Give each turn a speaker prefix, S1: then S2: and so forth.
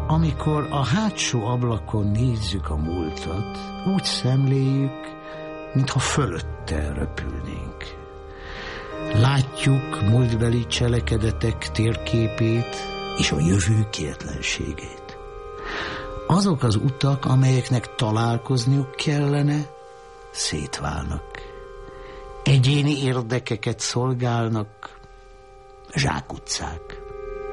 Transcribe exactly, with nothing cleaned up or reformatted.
S1: Amikor a hátsó ablakon nézzük a múltat, úgy szemléljük, mintha fölötte röpülnénk. Látjuk múltbeli cselekedetek térképét és a jövő kietlenségét. Azok az utak, amelyeknek találkozniuk kellene, szétválnak. Egyéni érdekeket szolgálnak, zsákutcák.